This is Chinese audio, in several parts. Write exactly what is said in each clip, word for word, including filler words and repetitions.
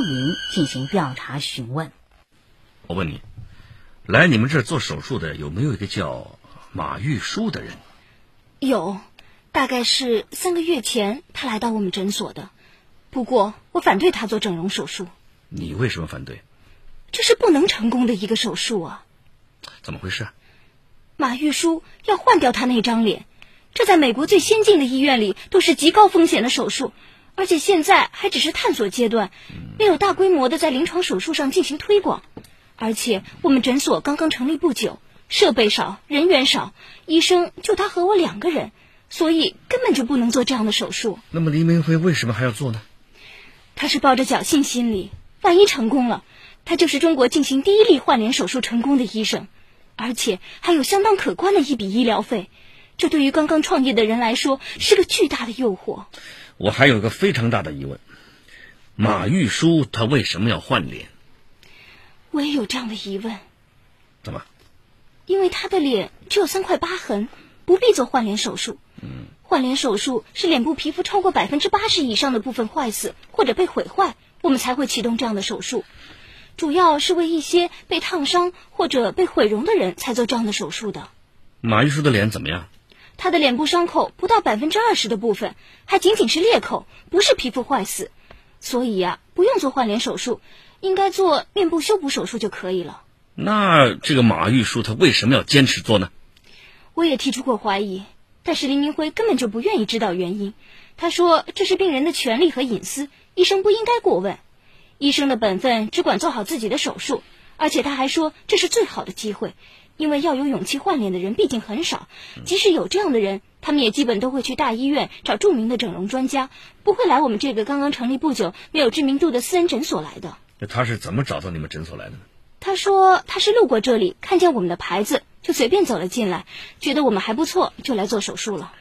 云进行调查询问。 我问你，来你们这儿做手术的有没有一个叫马玉书的人？ 有，大概是三个月前他来到我们诊所的。不过我反对他做整容手术。 你为什么反对？ 这是不能成功的一个手术啊。 怎么回事啊？ 马玉书要换掉他那张脸，这在美国最先进的医院里都是极高风险的手术，而且现在还只是探索阶段，没有大规模的在临床手术上进行推广。而且我们诊所刚刚成立不久，设备少，人员少，医生就他和我两个人，所以根本就不能做这样的手术。 那么黎明辉为什么还要做呢？ 他是抱着侥幸心理，万一成功了，他就是中国进行第一例换脸手术成功的医生，而且还有相当可观的一笔医疗费，这对于刚刚创业的人来说是个巨大的诱惑。 我还有一个非常大的疑问，马玉书他为什么要换脸？ 我也有这样的疑问。 怎么？ 因为他的脸只有三块疤痕，不必做换脸手术。嗯，换脸手术是脸部皮肤超过百分之八十以上的部分坏死或者被毁坏，我们才会启动这样的手术。主要是为一些被烫伤或者被毁容的人才做这样的手术的。 马玉书的脸怎么样？ 他的脸部伤口不到百分之二十的部分，还仅仅是裂口，不是皮肤坏死，所以呀、啊，不用做换脸手术，应该做面部修补手术就可以了。 那这个马玉书他为什么要坚持做呢？ 我也提出过怀疑，但是林明辉根本就不愿意知道原因。他说这是病人的权利和隐私，医生不应该过问。医生的本分只管做好自己的手术，而且他还说这是最好的机会，因为要有勇气换脸的人毕竟很少，即使有这样的人，他们也基本都会去大医院找著名的整容专家，不会来我们这个刚刚成立不久没有知名度的私人诊所来的。 那他是怎么找到你们诊所来的呢？ 他说他是路过这里，看见我们的牌子，就随便走了进来，觉得我们还不错，就来做手术了。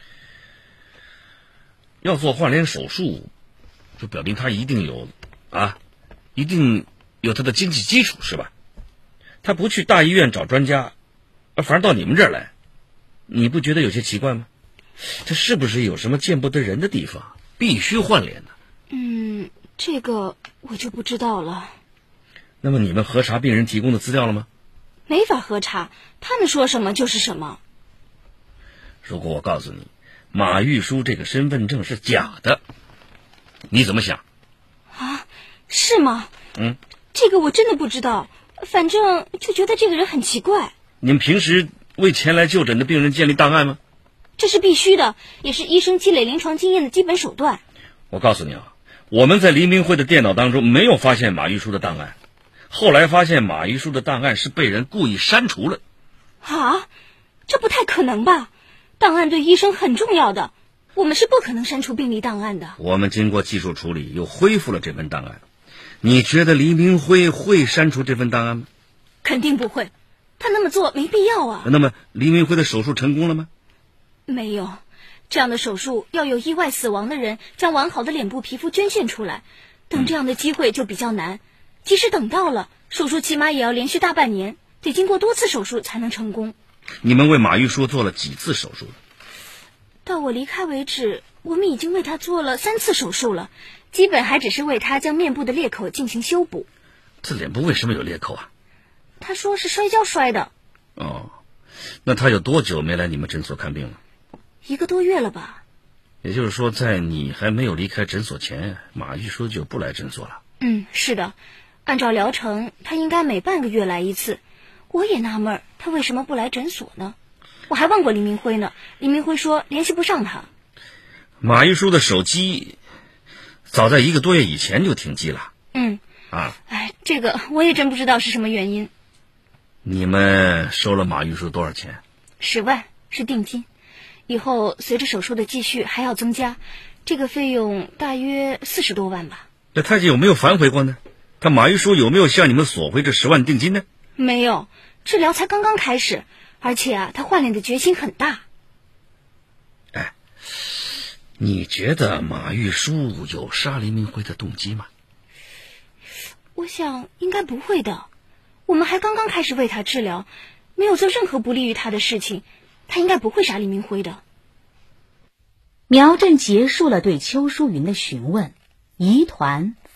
要做换脸手术，就表明他一定有啊，一定有他的经济基础，是吧？他不去大医院找专家，而反而到你们这儿来，你不觉得有些奇怪吗？这是不是有什么见不得人的地方，必须换脸呢？ 嗯，这个我就不知道了。 那么你们核查病人提供的资料了吗？ 没法核查，他们说什么就是什么。 如果我告诉你马玉书这个身份证是假的，你怎么想？ 啊，是吗？ 嗯， 这个我真的不知道，反正就觉得这个人很奇怪。 你们平时为前来就诊的病人建立档案吗？ 这是必须的，也是医生积累临床经验的基本手段。 我告诉你啊，我们在黎明辉的电脑当中没有发现马玉书的档案，后来发现马玉书的档案是被人故意删除了。 啊，这不太可能吧？档案对医生很重要的，我们是不可能删除病历档案的。 我们经过技术处理又恢复了这份档案，你觉得黎明辉会删除这份档案吗？ 肯定不会，他那么做没必要啊。 那么黎明辉的手术成功了吗？ 没有，这样的手术要有意外死亡的人将完好的脸部皮肤捐献出来，等这样的机会就比较难。即使等到了，手术起码也要连续大半年，得经过多次手术才能成功。 你们为马玉书做了几次手术？ 到我离开为止，我们已经为他做了三次手术了，基本还只是为他将面部的裂口进行修补。 这脸部为什么有裂口啊？ 他说是摔跤摔的。 哦，那他有多久没来你们诊所看病了？ 一个多月了吧。 也就是说，在你还没有离开诊所前，马玉书就不来诊所了。 嗯，是的，按照疗程，他应该每半个月来一次。我也纳闷，他为什么不来诊所呢？我还问过黎明辉呢，黎明辉说联系不上他。 马玉书的手机早在一个多月以前就停机了。 嗯， 啊， 哎，这个我也真不知道是什么原因。 你们收了马玉书多少钱？ 十万是定金，以后随着手术的继续还要增加，这个费用大约四十多万吧。 那他有没有反悔过呢？他马玉书有没有向你们索回这十万定金呢？ 没有，治疗才刚刚开始，而且啊，他换脸的决心很大。 哎，你觉得马玉书有杀黎明辉的动机吗？ 我想应该不会的，我们还刚刚开始为他治疗，没有做任何不利于他的事情，他应该不会杀黎明辉的。 苗振结束了对邱淑云的询问，疑团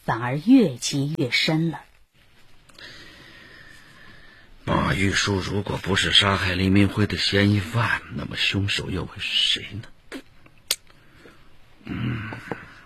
反而越积越深了。 马玉书如果不是杀害黎明辉的嫌疑犯，那么凶手又会是谁呢？嗯，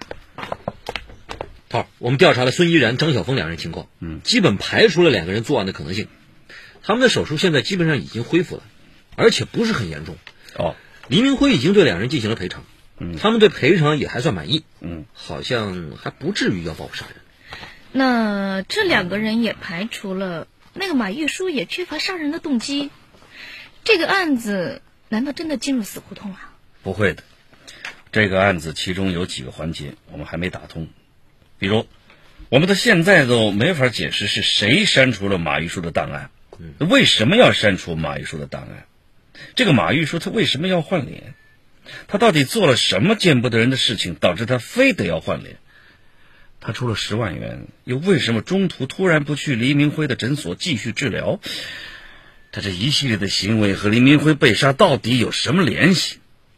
头儿，我们调查了孙依然、张晓峰两人情况， 嗯， 基本排除了两个人作案的可能性。他们的手术现在基本上已经恢复了，而且不是很严重。 哦， 黎明辉已经对两人进行了赔偿， 嗯， 他们对赔偿也还算满意， 嗯， 好像还不至于要报复杀人。 那这两个人也排除了，那个马玉书也缺乏杀人的动机。这个案子难道真的进入死胡同了？ 不会的，这个案子其中有几个环节我们还没打通，比如我们到现在都没法解释是谁删除了马玉书的档案， 嗯， 为什么要删除马玉书的档案？这个马玉书他为什么要换脸？他到底做了什么见不得人的事情，导致他非得要换脸？他出了十万元，又为什么中途突然不去黎明辉的诊所继续治疗？他这一系列的行为和黎明辉被杀到底有什么联系？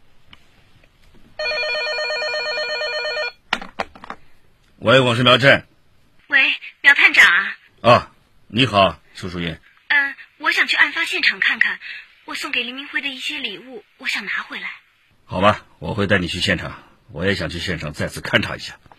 喂，我是苗震。 喂，苗探长啊。 啊，你好，苏淑燕。 嗯、呃，我想去案发现场看看，我送给黎明辉的一些礼物，我想拿回来。 好吧，我会带你去现场，我也想去现场再次勘察一下。